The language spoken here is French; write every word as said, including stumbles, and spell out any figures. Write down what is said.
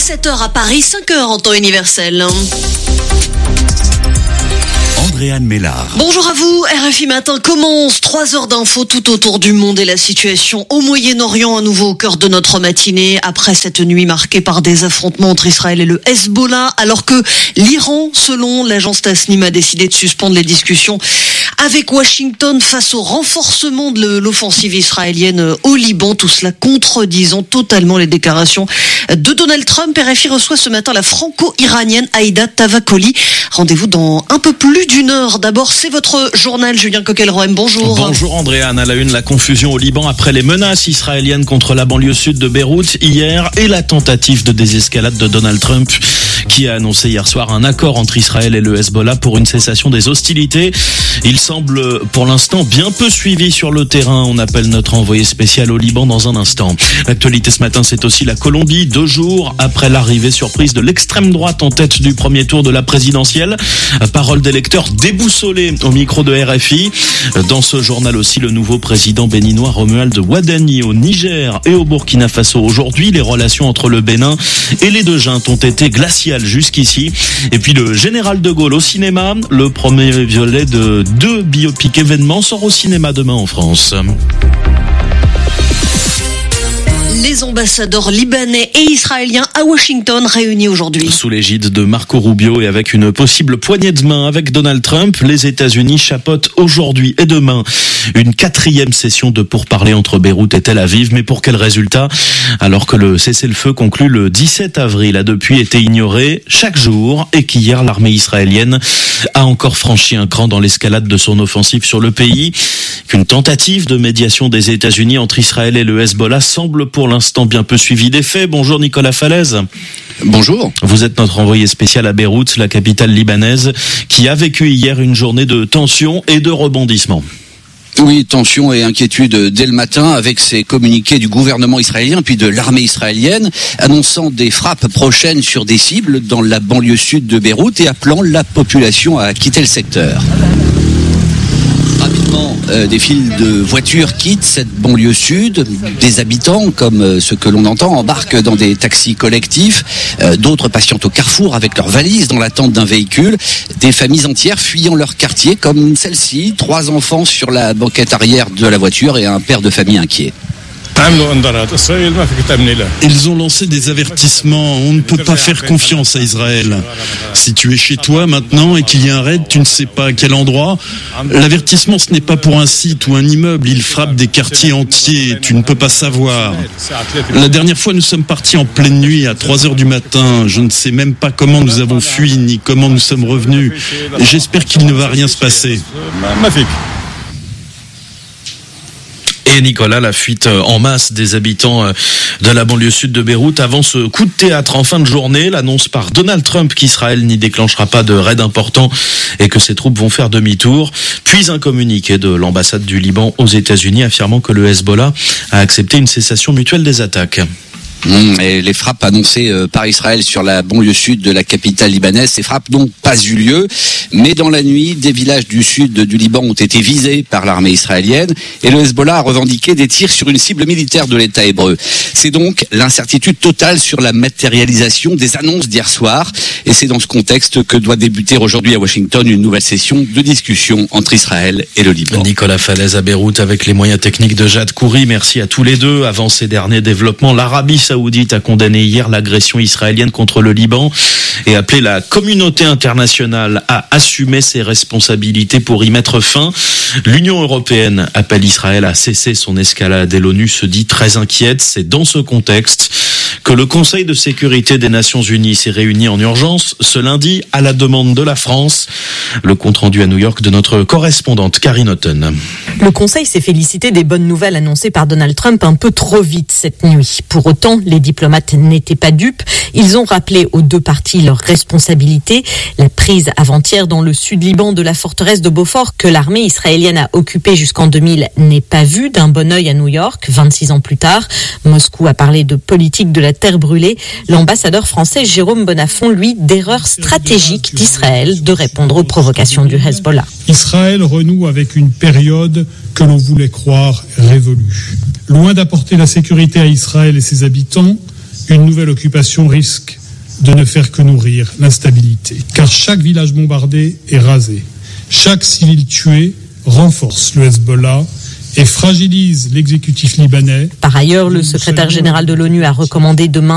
sept heures à Paris, cinq heures en temps universel. Andréane Mélard. Bonjour à vous, R F I Matin commence. Trois heures d'infos tout autour du monde et la situation au Moyen-Orient à nouveau au cœur de notre matinée après cette nuit marquée par des affrontements entre Israël et le Hezbollah, alors que l'Iran, selon l'agence Tasnim, a décidé de suspendre les discussions avec Washington face au renforcement de l'offensive israélienne au Liban. Tout cela contredisant totalement les déclarations de Donald Trump. R F I reçoit ce matin la franco-iranienne Aïda Tavakoli. Rendez-vous dans un peu plus d'une heure. D'abord, c'est votre journal, Julien Coquel-Rohem. Bonjour. Bonjour Andréane. À la une, la confusion au Liban après les menaces israéliennes contre la banlieue sud de Beyrouth hier et la tentative de désescalade de Donald Trump qui a annoncé hier soir un accord entre Israël et le Hezbollah pour une cessation des hostilités. Il semble pour l'instant bien peu suivi sur le terrain. On appelle notre envoyé spécial au Liban dans un instant. L'actualité ce matin, c'est aussi la Colombie, deux jours après l'arrivée surprise de l'extrême droite en tête du premier tour de la présidentielle. Parole d'électeurs déboussolés au micro de R F I. Dans ce journal aussi, le nouveau président béninois Romuald Wadani au Niger et au Burkina Faso. Aujourd'hui, les relations entre le Bénin et les deux juntes ont été glaciales jusqu'ici. Et puis le général de Gaulle au cinéma. Le premier volet de deux biopics événements sort au cinéma demain en France. Les ambassadeurs libanais et israéliens à Washington réunis aujourd'hui. Sous l'égide de Marco Rubio et avec une possible poignée de main avec Donald Trump, les États-Unis chapeautent aujourd'hui et demain une quatrième session de pourparlers entre Beyrouth et Tel Aviv. Mais pour quel résultat ? Alors que le cessez-le-feu conclu le dix-sept avril a depuis été ignoré chaque jour et qu'hier l'armée israélienne a encore franchi un cran dans l'escalade de son offensive sur le pays, qu'une tentative de médiation des États-Unis entre Israël et le Hezbollah semble pour l'instant bien peu suivi des faits. Bonjour Nicolas Falaise. Bonjour. Vous êtes notre envoyé spécial à Beyrouth, la capitale libanaise, qui a vécu hier une journée de tension et de rebondissement. Oui, tension et inquiétude dès le matin avec ces communiqués du gouvernement israélien puis de l'armée israélienne annonçant des frappes prochaines sur des cibles dans la banlieue sud de Beyrouth et appelant la population à quitter le secteur. Rapidement, euh, des files de voitures quittent cette banlieue sud. Des habitants, comme euh, ceux que l'on entend, embarquent dans des taxis collectifs. Euh, d'autres patientent au carrefour avec leurs valises dans l'attente d'un véhicule. Des familles entières fuyant leur quartier, comme celle-ci. Trois enfants sur la banquette arrière de la voiture et un père de famille inquiet. Ils ont lancé des avertissements. On ne peut pas faire confiance à Israël. Si tu es chez toi maintenant et qu'il y a un raid, tu ne sais pas à quel endroit. L'avertissement, ce n'est pas pour un site ou un immeuble. Il frappe des quartiers entiers. Tu ne peux pas savoir. La dernière fois, nous sommes partis en pleine nuit à trois heures du matin. Je ne sais même pas comment nous avons fui ni comment nous sommes revenus. J'espère qu'il ne va rien se passer. Et Nicolas, la fuite en masse des habitants de la banlieue sud de Beyrouth avant ce coup de théâtre en fin de journée, l'annonce par Donald Trump qu'Israël n'y déclenchera pas de raid important et que ses troupes vont faire demi-tour, puis un communiqué de l'ambassade du Liban aux États-Unis affirmant que le Hezbollah a accepté une cessation mutuelle des attaques. Et les frappes annoncées par Israël sur la banlieue sud de la capitale libanaise, ces frappes n'ont pas eu lieu, mais dans la nuit, des villages du sud du Liban ont été visés par l'armée israélienne et le Hezbollah a revendiqué des tirs sur une cible militaire de l'État hébreu. C'est donc l'incertitude totale sur la matérialisation des annonces d'hier soir et c'est dans ce contexte que doit débuter aujourd'hui à Washington une nouvelle session de discussion entre Israël et le Liban. Nicolas Falaise à Beyrouth avec les moyens techniques de Jade Khoury. Merci à tous les deux. Avant ces derniers développements, l'Arabie Saoudite a condamné hier l'agression israélienne contre le Liban et appelé la communauté internationale à assumer ses responsabilités pour y mettre fin. L'Union européenne appelle Israël à cesser son escalade et l'ONU se dit très inquiète. C'est dans ce contexte que le Conseil de sécurité des Nations Unies s'est réuni en urgence ce lundi à la demande de la France. Le compte-rendu à New York de notre correspondante Karine Houghton. Le Conseil s'est félicité des bonnes nouvelles annoncées par Donald Trump un peu trop vite cette nuit. Pour autant, les diplomates n'étaient pas dupes. Ils ont rappelé aux deux parties leurs responsabilités. La prise avant-hier dans le sud-Liban de la forteresse de Beaufort que l'armée israélienne a occupée jusqu'en deux mille n'est pas vue d'un bon œil à New York, vingt-six ans plus tard. Moscou a parlé de politique de la terre brûlée. L'ambassadeur français Jérôme Bonnafont, lui, d'erreur stratégique d'Israël de répondre aux provocations du Hezbollah. Israël renoue avec une période que l'on voulait croire révolue. Loin d'apporter la sécurité à Israël et ses habitants, une nouvelle occupation risque de ne faire que nourrir l'instabilité. Car chaque village bombardé est rasé. Chaque civil tué renforce le Hezbollah et fragilise l'exécutif libanais. Par ailleurs, le secrétaire général de l'ONU a recommandé demain